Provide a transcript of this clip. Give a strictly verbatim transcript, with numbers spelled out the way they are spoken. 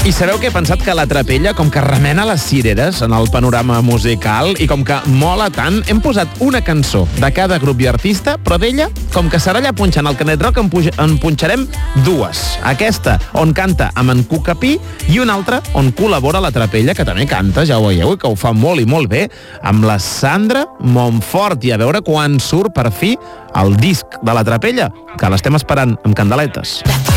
I sabeu que he pensat? Que la Trapella, com que remena les cireres en el panorama musical i com que mola tant, hem posat una cançó de cada grup i artista, però d'ella, com que serà allà punxant el Canet Rock, en, puja, en punxarem dues. Aquesta, on canta amb en Cucapí, i una altra, on col·labora la Trapella, que també canta, ja ho veieu, i que ho fa molt i molt bé, amb la Sandra Montfort. I a veure quan surt per fi el disc de la Trapella, que l'estem esperant amb candeletes.